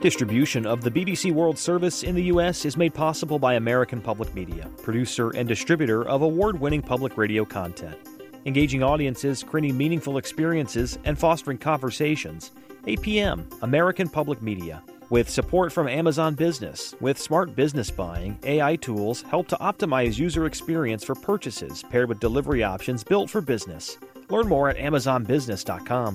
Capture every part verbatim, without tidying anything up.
Distribution of the B B C World Service in the U S is made possible by American Public Media, producer and distributor of award-winning public radio content. Engaging audiences, creating meaningful experiences, and fostering conversations. A P M, American Public Media. With support from Amazon Business, with smart business buying, A I tools help to optimize user experience for purchases paired with delivery options built for business. Learn more at amazon business dot com.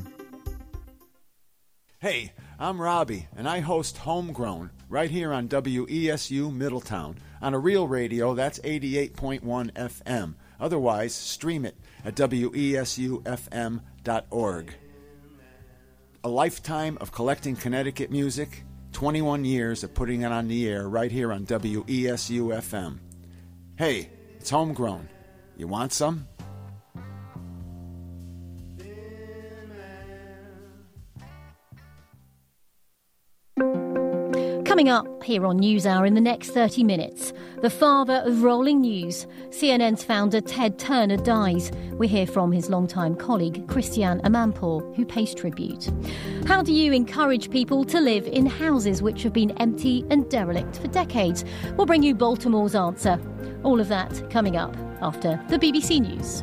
Hey, I'm Robbie, and I host Homegrown right here on W E S U Middletown on a real radio that's eighty-eight point one F M. Otherwise, stream it at W E S U F M dot org. A lifetime of collecting Connecticut music, twenty-one years of putting it on the air right here on W E S U F M. Hey, it's Homegrown. You want some? Coming up here on NewsHour in the next thirty minutes, the father of rolling news, C N N's founder Ted Turner dies. We hear from his longtime colleague Christiane Amanpour, who pays tribute. How do you encourage people to live in houses which have been empty and derelict for decades? We'll bring you Baltimore's answer. All of that coming up after the B B C News.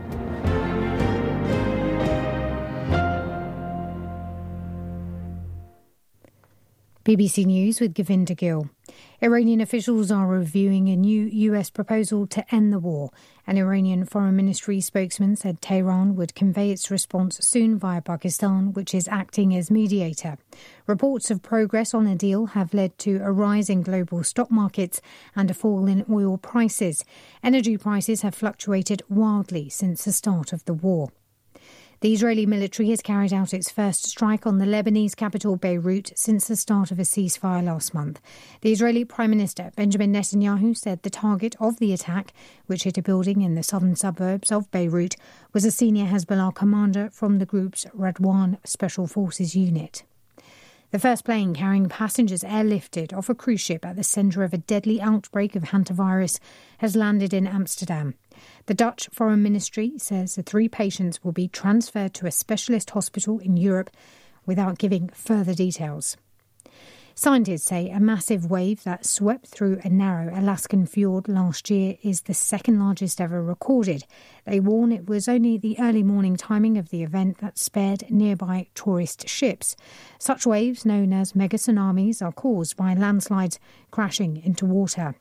B B C News with Govinda Gill. Iranian officials are reviewing a new U S proposal to end the war. An Iranian Foreign Ministry spokesman said Tehran would convey its response soon via Pakistan, which is acting as mediator. Reports of progress on a deal have led to a rise in global stock markets and a fall in oil prices. Energy prices have fluctuated wildly since the start of the war. The Israeli military has carried out its first strike on the Lebanese capital Beirut since the start of a ceasefire last month. The Israeli Prime Minister Benjamin Netanyahu said the target of the attack, which hit a building in the southern suburbs of Beirut, was a senior Hezbollah commander from the group's Radwan Special Forces unit. The first plane carrying passengers airlifted off a cruise ship at the centre of a deadly outbreak of hantavirus has landed in Amsterdam. The Dutch Foreign Ministry says the three patients will be transferred to a specialist hospital in Europe without giving further details. Scientists say a massive wave that swept through a narrow Alaskan fjord last year is the second largest ever recorded. They warn it was only the early morning timing of the event that spared nearby tourist ships. Such waves, known as mega tsunamis, are caused by landslides crashing into water.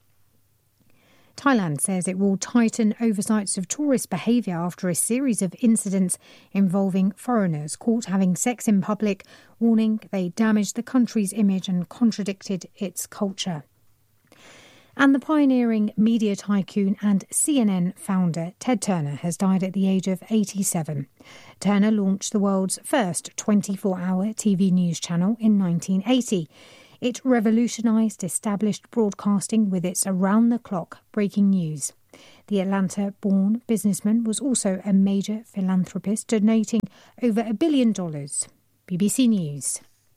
Thailand says it will tighten oversights of tourist behaviour after a series of incidents involving foreigners caught having sex in public, warning they damaged the country's image and contradicted its culture. And the pioneering media tycoon and C N N founder Ted Turner has died at the age of eighty-seven. Turner launched the world's first twenty-four hour T V news channel in nineteen eighty. It revolutionised established broadcasting with its around-the-clock breaking news. The Atlanta-born businessman was also a major philanthropist, donating over a billion dollars. B B C News.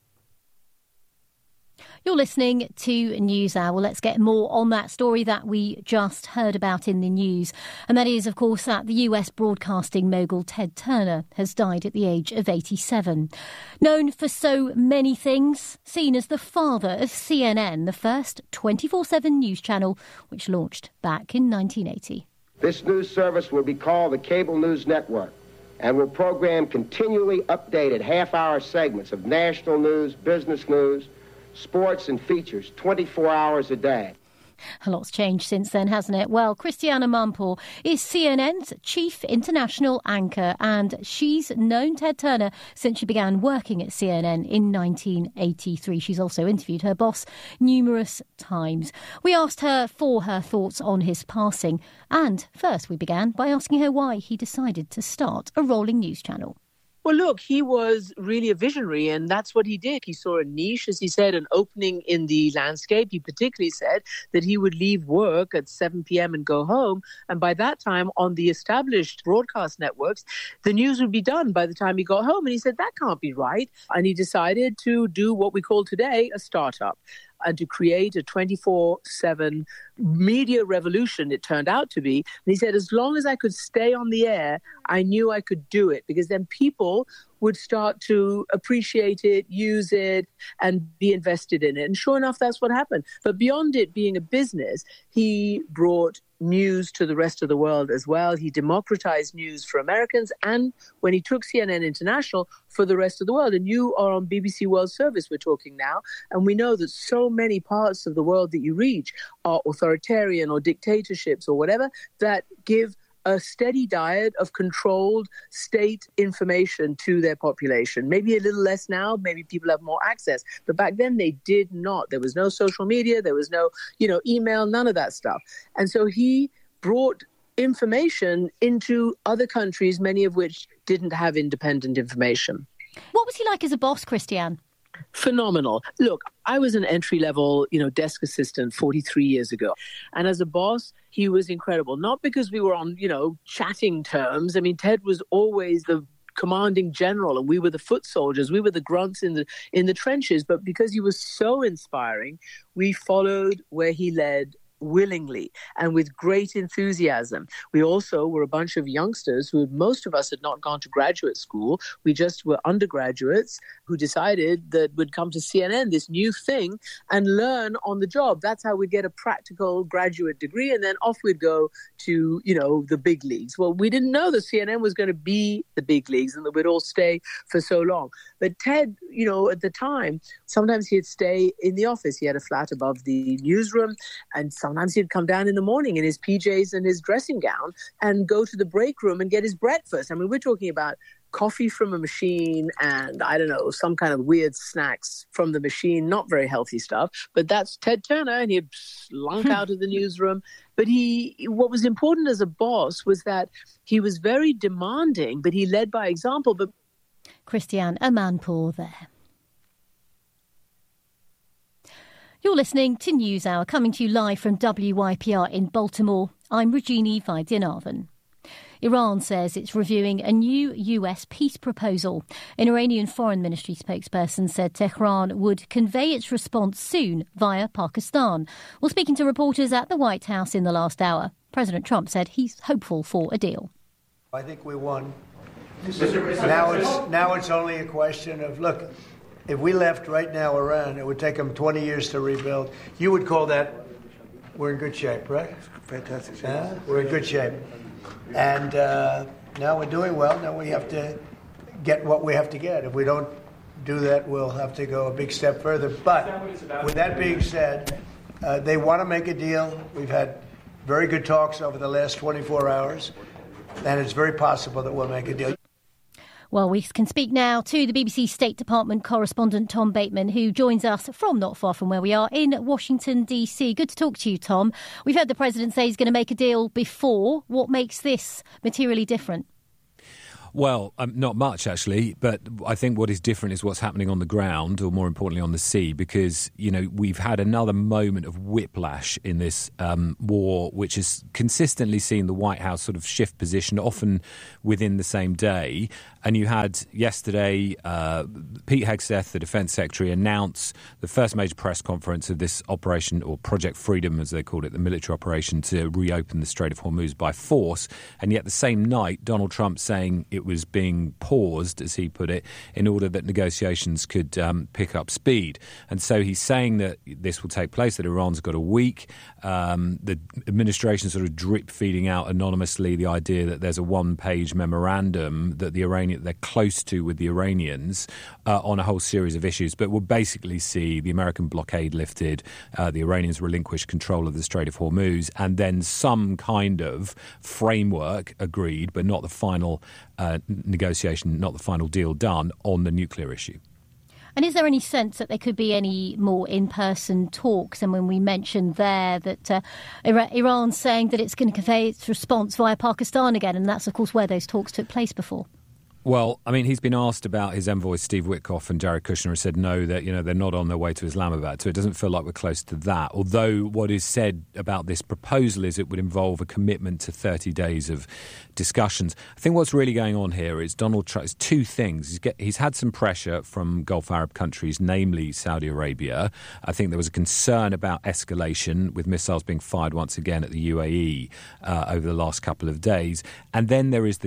You're listening to NewsHour. Well, let's get more on that story that we just heard about in the news. And that is, of course, that the U S broadcasting mogul Ted Turner has died at the age of eighty-seven. Known for so many things, seen as the father of C N N, the first twenty-four seven news channel, which launched back in nineteen eighty. This news service will be called the Cable News Network and will program continually updated half-hour segments of national news, business news, sports and features twenty-four hours a day. A lot's changed since then, hasn't it? Well, Christiane Amanpour is C N N's chief international anchor, and she's known Ted Turner since she began working at C N N in nineteen eighty-three. She's also interviewed her boss numerous times. We asked her for her thoughts on his passing, and first we began by asking her why he decided to start a rolling news channel. Well, look, he was really a visionary, and that's what he did. He saw a niche, as he said, an opening in the landscape. He particularly said that he would leave work at seven p.m. and go home. And by that time, on the established broadcast networks, the news would be done by the time he got home. And he said, that can't be right. And he decided to do what we call today a startup, and to create a twenty-four seven media revolution, it turned out to be. And he said, as long as I could stay on the air, I knew I could do it, because then people would start to appreciate it, use it, and be invested in it. And sure enough, that's what happened. But beyond it being a business, he brought news to the rest of the world as well. He democratized news for Americans, and when he took C N N International, for the rest of the world. And you are on B B C World Service, we're talking now, and we know that so many parts of the world that you reach are authoritarian or dictatorships or whatever that give a steady diet of controlled state information to their population. Maybe a little less now, maybe people have more access. But back then they did not. There was no social media, there was no, you know, email, none of that stuff. And so he brought information into other countries, many of which didn't have independent information. What was he like as a boss, Christiane? Phenomenal. Look, I was an entry-level, you know, desk assistant forty-three years ago. And as a boss, he was incredible. Not because we were on, you know, chatting terms. I mean, Ted was always the commanding general and we were the foot soldiers. We were the grunts in the in the trenches. But because he was so inspiring, we followed where he led willingly and with great enthusiasm. We also were a bunch of youngsters who, most of us had not gone to graduate school. We just were undergraduates who decided that we'd come to C N N, this new thing, and learn on the job. That's how we get a practical graduate degree, and then off we'd go to, you know, the big leagues. Well, we didn't know that C N N was going to be the big leagues and that we'd all stay for so long. But Ted, you know, at the time, sometimes he'd stay in the office. He had a flat above the newsroom, and sometimes he'd come down in the morning in his P Js and his dressing gown and go to the break room and get his breakfast. I mean, we're talking about coffee from a machine and, I don't know, some kind of weird snacks from the machine, not very healthy stuff. But that's Ted Turner, and he'd slunk out of the newsroom. But he, what was important as a boss was that he was very demanding, but he led by example. But Christiane Amanpour there. You're listening to NewsHour, coming to you live from W Y P R in Baltimore. I'm Rajini Vaidyanathan. Iran says it's reviewing a new U S peace proposal. An Iranian Foreign Ministry spokesperson said Tehran would convey its response soon via Pakistan. While speaking to reporters at the White House in the last hour, President Trump said he's hopeful for a deal. I think we won. Now it's, now it's only a question of, look, if we left right now Iran, it would take them twenty years to rebuild. You would call that, we're in good shape, right? Fantastic shape. Uh, we're in good shape. And uh, now we're doing well. Now we have to get what we have to get. If we don't do that, we'll have to go a big step further. But with that being said, uh, they want to make a deal. We've had very good talks over the last twenty-four hours, and it's very possible that we'll make a deal. Well, we can speak now to the B B C State Department correspondent Tom Bateman, who joins us from not far from where we are in Washington, D C. Good to talk to you, Tom. We've heard the president say he's going to make a deal before. What makes this materially different? Well, um, not much, actually, but I think what is different is what's happening on the ground, or more importantly on the sea, because, you know, we've had another moment of whiplash in this um, war, which has consistently seen the White House sort of shift position, often within the same day. And you had yesterday uh, Pete Hegseth, the Defence Secretary, announce the first major press conference of this operation, or Project Freedom, as they called it, the military operation to reopen the Strait of Hormuz by force. And yet the same night, Donald Trump saying it was being paused, as he put it, in order that negotiations could um, pick up speed. And so he's saying that this will take place, that Iran's got a week. Um, the administration sort of drip feeding out anonymously the idea that there's a one-page memorandum that the Iranian they're close to with the Iranians uh, on a whole series of issues, but we'll basically see the American blockade lifted, uh, the Iranians relinquish control of the Strait of Hormuz, and then some kind of framework agreed, but not the final uh, negotiation, not the final deal done on the nuclear issue. And is there any sense that there could be any more in-person talks? And when we mentioned there that uh, Iran's saying that it's going to convey its response via Pakistan again, and that's, of course, where those talks took place before. Well, I mean, he's been asked about his envoys, Steve Witkoff and Jared Kushner, has said no, that, you know, they're not on their way to Islamabad. So it doesn't feel like we're close to that. Although what is said about this proposal is it would involve a commitment to thirty days of discussions. I think what's really going on here is Donald Trump, is two things. He's, get, he's had some pressure from Gulf Arab countries, namely Saudi Arabia. I think there was a concern about escalation with missiles being fired once again at the U A E uh, over the last couple of days. And then there is the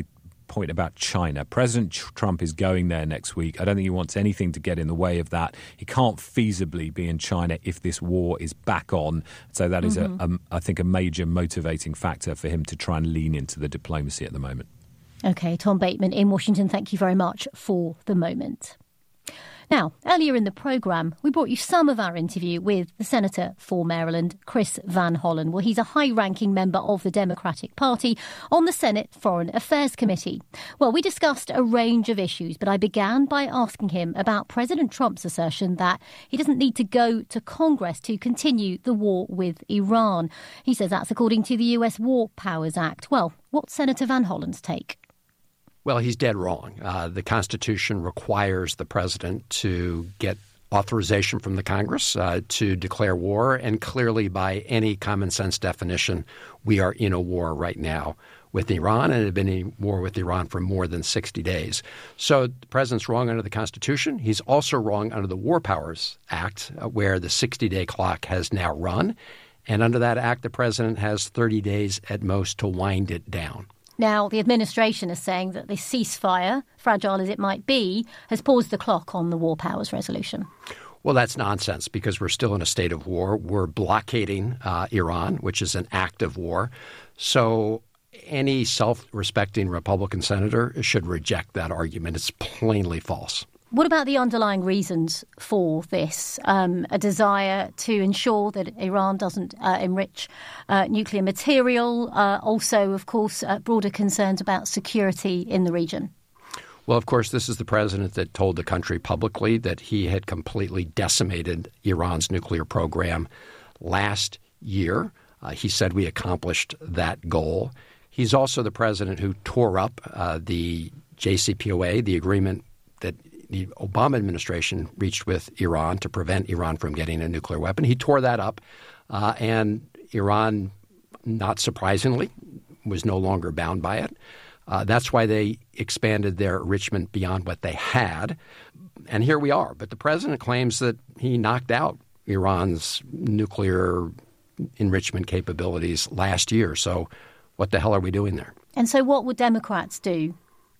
point about China. President Trump is going there next week. I don't think he wants anything to get in the way of that. He can't feasibly be in China if this war is back on. So that is, mm-hmm. a, a, I think, a major motivating factor for him to try and lean into the diplomacy at the moment. OK, Tom Bateman in Washington, thank you very much for the moment. Now, earlier in the programme, we brought you some of our interview with the Senator for Maryland, Chris Van Hollen. Well, he's a high-ranking member of the Democratic Party on the Senate Foreign Affairs Committee. Well, we discussed a range of issues, but I began by asking him about President Trump's assertion that he doesn't need to go to Congress to continue the war with Iran. He says that's according to the U S War Powers Act. Well, what's Senator Van Hollen's take? Well, he's dead wrong. Uh, the Constitution requires the president to get authorization from the Congress uh, to declare war. And clearly, by any common sense definition, we are in a war right now with Iran and have been in war with Iran for more than sixty days. So the president's wrong under the Constitution. He's also wrong under the War Powers Act, uh, where the sixty-day clock has now run. And under that act, the president has thirty days at most to wind it down. Now, the administration is saying that this ceasefire, fragile as it might be, has paused the clock on the War Powers Resolution. Well, that's nonsense because we're still in a state of war. We're blockading uh, Iran, which is an act of war. So any self-respecting Republican senator should reject that argument. It's plainly false. What about the underlying reasons for this? Um, a desire to ensure that Iran doesn't uh, enrich uh, nuclear material. Uh, also, of course, uh, broader concerns about security in the region. Well, of course, this is the president that told the country publicly that he had completely decimated Iran's nuclear program last year. Uh, he said we accomplished that goal. He's also the president who tore up uh, the J C P O A, the agreement that the Obama administration reached with Iran to prevent Iran from getting a nuclear weapon. He tore that up, uh, and Iran, not surprisingly, was no longer bound by it. Uh, that's why they expanded their enrichment beyond what they had. And here we are. But the president claims that he knocked out Iran's nuclear enrichment capabilities last year. So what the hell are we doing there? And so what would Democrats do?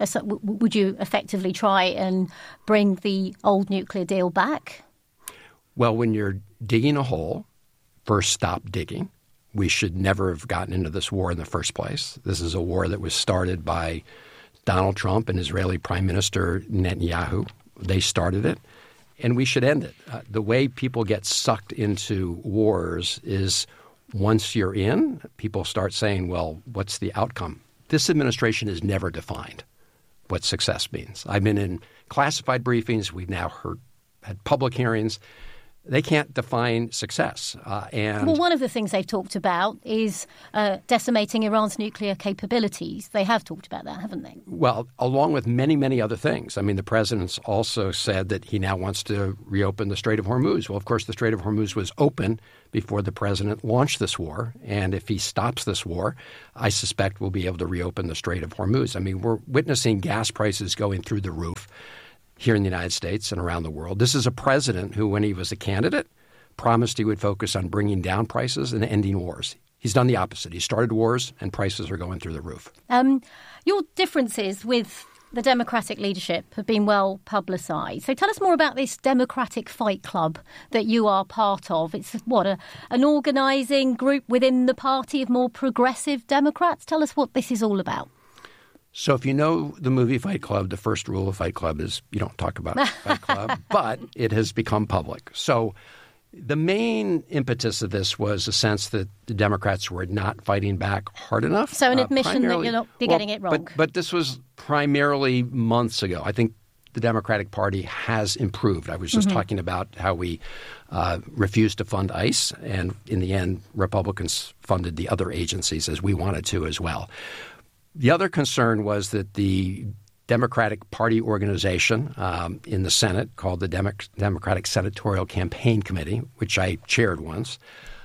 Would you effectively try and bring the old nuclear deal back? Well, when you're digging a hole, first stop digging. We should never have gotten into this war in the first place. This is a war that was started by Donald Trump and Israeli Prime Minister Netanyahu. They started it, and we should end it. Uh, the way people get sucked into wars is once you're in, people start saying, well, what's the outcome? This administration is never defined what success means. I've been in classified briefings. We've now heard had public hearings. They can't define success. Uh, and well, one of the things they've talked about is uh, decimating Iran's nuclear capabilities. They have talked about that, haven't they? Well, along with many, many other things. I mean, the president's also said that he now wants to reopen the Strait of Hormuz. Well, of course, the Strait of Hormuz was open before the president launched this war. And if he stops this war, I suspect we'll be able to reopen the Strait of Hormuz. I mean, we're witnessing gas prices going through the roof here in the United States and around the world. This is a president who, when he was a candidate, promised he would focus on bringing down prices and ending wars. He's done the opposite. He started wars and prices are going through the roof. Um, your differences with the Democratic leadership have been well publicised. So tell us more about this Democratic Fight Club that you are part of. It's what, a, an organising group within the party of more progressive Democrats? Tell us what this is all about. So if you know the movie Fight Club, the first rule of Fight Club is you don't talk about Fight Club, but it has become public. So the main impetus of this was a sense that the Democrats were not fighting back hard enough. So an admission uh, that you're, not, you're well, getting it wrong. But, but this was primarily months ago. I think the Democratic Party has improved. I was just mm-hmm. talking about how we uh, refused to fund ICE, and in the end, Republicans funded the other agencies as we wanted to as well. The other concern was that the Democratic Party organization um, in the Senate called the Demo- Democratic Senatorial Campaign Committee, which I chaired once,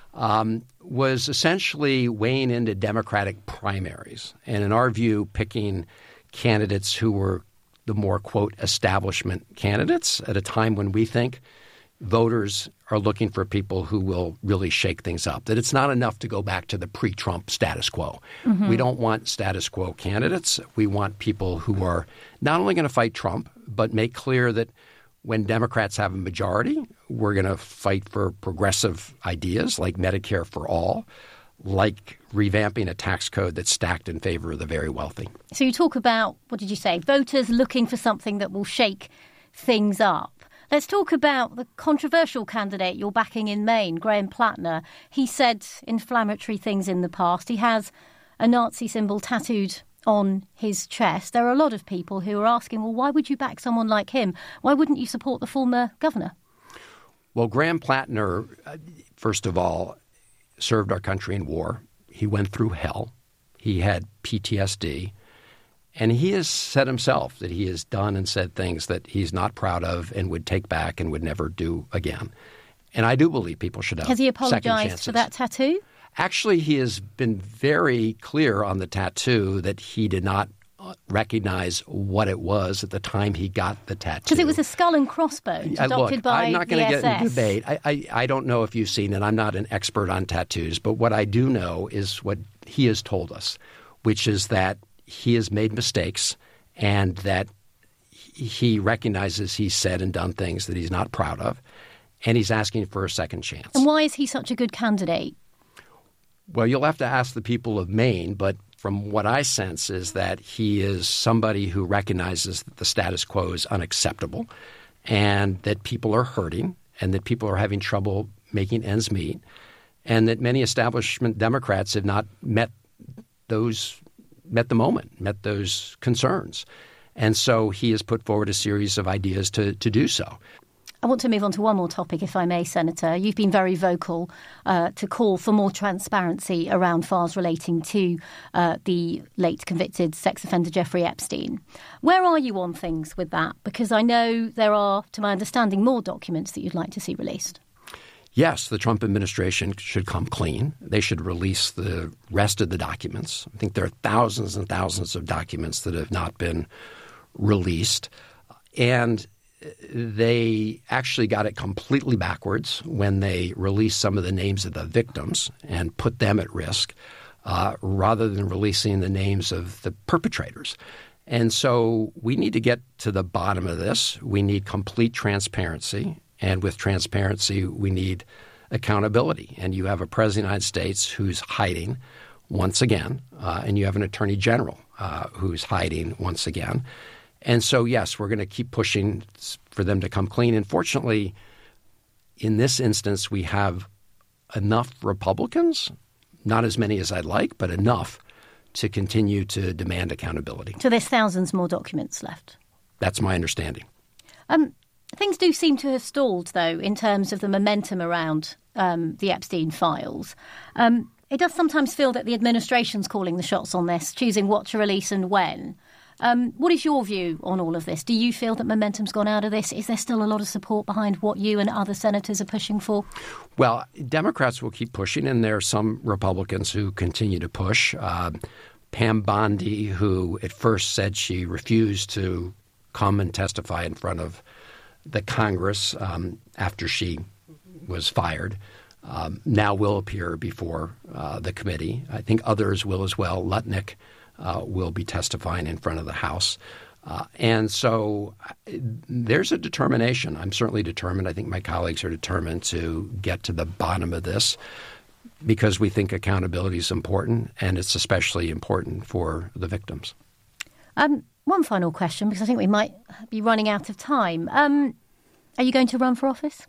um, was essentially weighing into Democratic primaries. And in our view, picking candidates who were the more, quote, establishment candidates at a time when we think voters are looking for people who will really shake things up, that it's not enough to go back to the pre-Trump status quo. Mm-hmm. We don't want status quo candidates. We want people who are not only going to fight Trump, but make clear that when Democrats have a majority, we're going to fight for progressive ideas like Medicare for all, like revamping a tax code that's stacked in favor of the very wealthy. So you talk about, what did you say, voters looking for something that will shake things up. Let's talk about the controversial candidate you're backing in Maine, Graham Plattner. He said inflammatory things in the past. He has a Nazi symbol tattooed on his chest. There are a lot of people who are asking, well, why would you back someone like him? Why wouldn't you support the former governor? Well, Graham Plattner, first of all, served our country in war. He went through hell. He had P T S D. And he has said himself that he has done and said things that he's not proud of and would take back and would never do again. And I do believe people should have second chances. Has he apologized apologized for that tattoo? Actually, he has been very clear on the tattoo that he did not recognize what it was at the time he got the tattoo. Because it was a skull and crossbones adopted Look, by I'm not going to get into debate. I, I, I don't know if you've seen it. I'm not an expert on tattoos. But what I do know is what he has told us, which is that he has made mistakes and that he recognizes he's said and done things that he's not proud of, and he's asking for a second chance. And why is he such a good candidate? Well, you'll have to ask the people of Maine, but from what I sense is that he is somebody who recognizes that the status quo is unacceptable and that people are hurting and that people are having trouble making ends meet and that many establishment Democrats have not met those met the moment, met those concerns. And so he has put forward a series of ideas to, to do so. I want to move on to one more topic, if I may, Senator. You've been very vocal uh, to call for more transparency around files relating to uh, the late convicted sex offender Jeffrey Epstein. Where are you on things with that? Because I know there are, to my understanding, more documents that you'd like to see released. Yes, the Trump administration should come clean. They should release the rest of the documents. I think there are thousands and thousands of documents that have not been released. And they actually got it completely backwards when they released some of the names of the victims and put them at risk uh, rather than releasing the names of the perpetrators. And so we need to get to the bottom of this. We need complete transparency. And with transparency, we need accountability. And you have a president of the United States who's hiding once again, uh, and you have an attorney general uh, who's hiding once again. And so, yes, we're going to keep pushing for them to come clean. And fortunately, in this instance, we have enough Republicans, not as many as I'd like, but enough to continue to demand accountability. So there's thousands more documents left? That's my understanding. Um, things do seem to have stalled, though, in terms of the momentum around um, the Epstein files. Um, it does sometimes feel that the administration's calling the shots on this, choosing what to release and when. Um, what is your view on all of this? Do you feel that momentum's gone out of this? Is there still a lot of support behind what you and other senators are pushing for? Well, Democrats will keep pushing, and there are some Republicans who continue to push. Uh, Pam Bondi, who at first said she refused to come and testify in front of the Congress um, after she was fired, um, now will appear before uh, the committee. I think others will as well. Lutnick Uh, will be testifying in front of the House. Uh, and so uh, there's a determination. I'm certainly determined. I think my colleagues are determined to get to the bottom of this because we think accountability is important, and it's especially important for the victims. Um, one final question, because I think we might be running out of time. Um, are you going to run for office?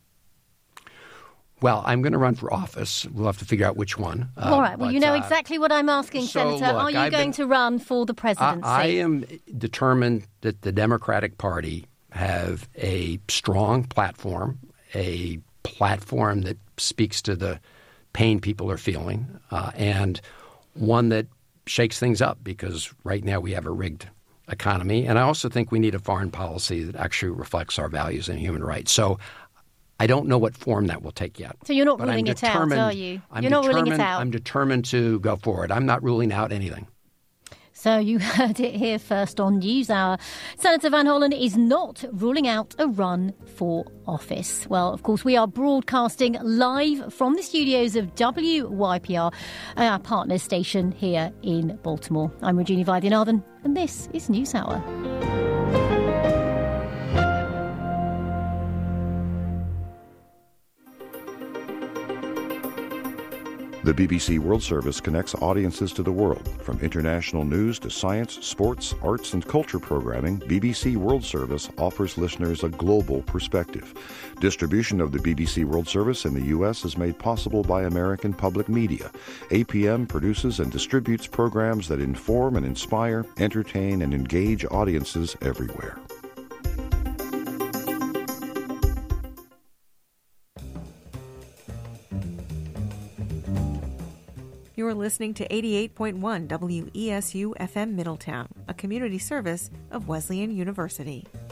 Well, I'm going to run for office. We'll have to figure out which one. Uh, All right. Well, but, you know exactly uh, what I'm asking, so Senator. Look, Are you I've going been, to run for the presidency? I, I am determined that the Democratic Party have a strong platform, a platform that speaks to the pain people are feeling, uh, and one that shakes things up because right now we have a rigged economy. And I also think we need a foreign policy that actually reflects our values and human rights. So I don't know what form that will take yet. So you're not ruling it out, are you? I'm you're not ruling it out. I'm determined to go forward. I'm not ruling out anything. So you heard it here first on NewsHour. Senator Van Hollen is not ruling out a run for office. Well, of course, we are broadcasting live from the studios of W Y P R, our partner station here in Baltimore. I'm Regina Vaidyanathan, and this is NewsHour. The B B C World Service connects audiences to the world. From international news to science, sports, arts, and culture programming, B B C World Service offers listeners a global perspective. Distribution of the B B C World Service in the U S is made possible by American Public Media. A P M produces and distributes programs that inform and inspire, entertain, and engage audiences everywhere. You're listening to eighty-eight point one W E S U F M Middletown, a community service of Wesleyan University.